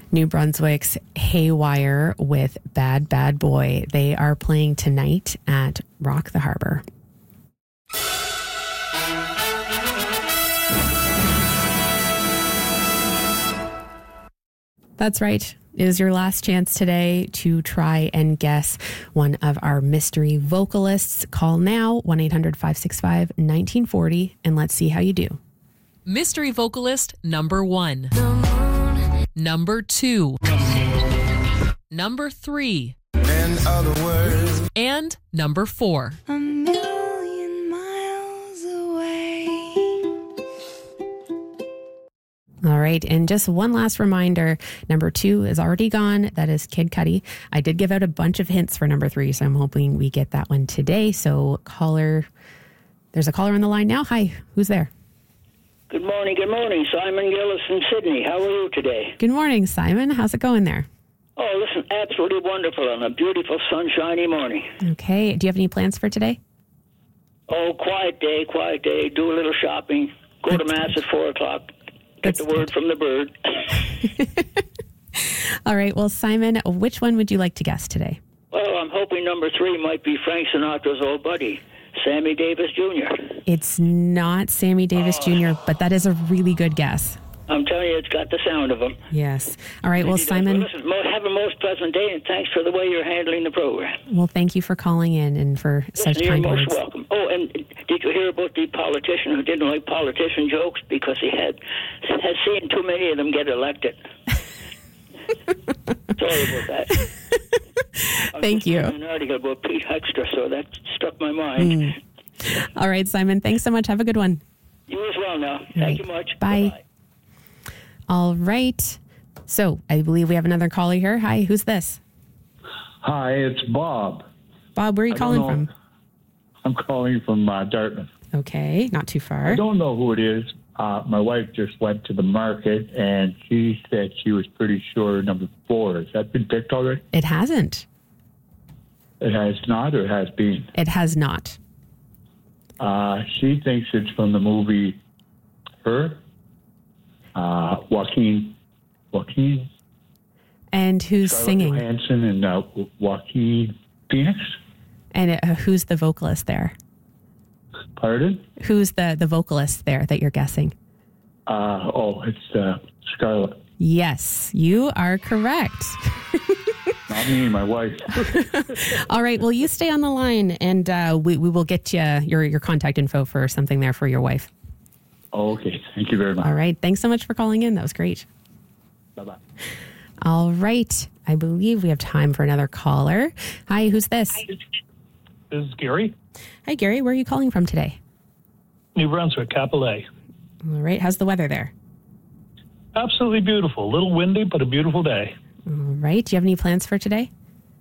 New Brunswick's Haywire with Bad Bad Boy. They are playing tonight at Rock the Harbor. That's right. It is your last chance today to try and guess one of our mystery vocalists. Call now, 1-800-565-1940, and let's see how you do. Mystery vocalist number 1. Number 2. Number 3. In other words. And number 4. A million miles away. All right, and just one last reminder, number 2 is already gone. That is Kid Cudi. I did give out a bunch of hints for number 3, so I'm hoping we get that one today. So there's a caller on the line now. Hi, who's there? Good morning. Simon Gillis in Sydney. How are you today? Good morning, Simon. How's it going there? Oh, listen, absolutely wonderful on a beautiful sunshiny morning. Okay, do you have any plans for today? Oh, quiet day, do a little shopping, go to Mass at 4 o'clock, get the word from the bird. All right, well, Simon, which one would you like to guess today? Well, I'm hoping number 3 might be Frank Sinatra's old buddy, Sammy Davis Jr. It's not Sammy Davis Jr., but that is a really good guess. I'm telling you, it's got the sound of him. Yes. All right, well, Simon... Listen, have a most pleasant day, and thanks for the way you're handling the program. Well, thank you for calling in and for such kind words. You're most welcome. Oh, and did you hear about the politician who didn't like politician jokes because he had seen too many of them get elected? Sorry about that. Thank you. An article about Pete Hexter, so that struck my mind. All right, Simon, thanks so much. Have a good one. You as well now. Thank you much. Bye. Bye-bye. All right. So I believe we have another caller here. Hi, who's this? Hi, it's Bob. Bob, where are you calling from? I'm calling from Dartmouth. Okay, not too far. I don't know who it is. My wife just went to the market, and she said she was pretty sure number 4. Has that been picked already? It hasn't. It has not, or it has been? It has not. She thinks it's from the movie Her. Joaquin. And who's Scarlett singing? Johansson and Joaquin Phoenix. And who's the vocalist there? Pardon? Who's the vocalist there that you're guessing? It's Scarlett. Yes, you are correct. Not me, my wife. All right, well, you stay on the line, and we will get you your contact info for something there for your wife. Okay, thank you very much. All right, thanks so much for calling in. That was great. Bye-bye. All right, I believe we have time for another caller. Hi, who's this? This is Gary. Hi, Gary. Where are you calling from today? New Brunswick, Capillet. All right, how's the weather there? Absolutely beautiful. A little windy, but a beautiful day. All right, do you have any plans for today?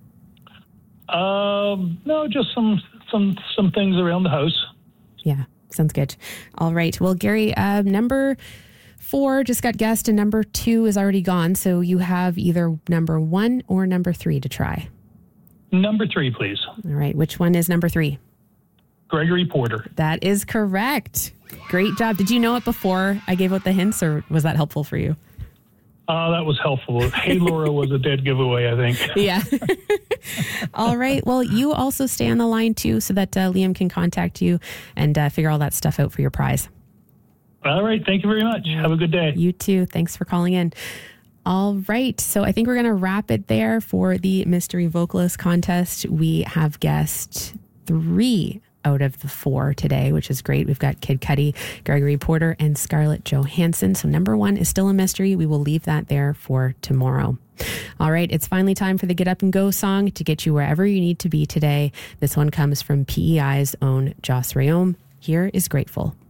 No, just some things around the house. Yeah, sounds good. All right, well, Gary, number 4 just got guessed, and number 2 is already gone, so you have either number 1 or number 3 to try. Number 3, please. All right, which one is number 3? Gregory Porter. That is correct. Great job. Did you know it before I gave out the hints, or was that helpful for you? That was helpful. Hey, Laura was a dead giveaway, I think. Yeah. All right. Well, you also stay on the line, too, so that Liam can contact you and figure all that stuff out for your prize. All right. Thank you very much. Have a good day. You too. Thanks for calling in. All right. So I think we're going to wrap it there for the Mystery Vocalist Contest. We have guessed 3 out of the 4 today, which is great. We've got Kid Cudi, Gregory Porter, and Scarlett Johansson. So number 1 is still a mystery. We will leave that there for tomorrow. All right, it's finally time for the Get Up and Go song to get you wherever you need to be today. This one comes from PEI's own Joss Rayom. Here is Grateful.